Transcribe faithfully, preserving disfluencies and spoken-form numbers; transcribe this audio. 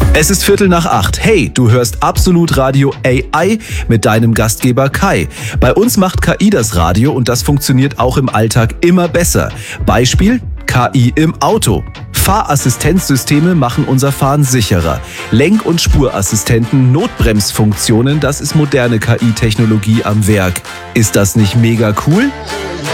Es ist Viertel nach acht. Hey, du hörst Absolut Radio A I mit deinem Gastgeber Kai. Bei uns macht K I das Radio und das funktioniert auch im Alltag immer besser. Beispiel: K I im Auto. Fahrassistenzsysteme machen unser Fahren sicherer. Lenk- und Spurassistenten, Notbremsfunktionen, das ist moderne K I-Technologie am Werk. Ist das nicht mega cool?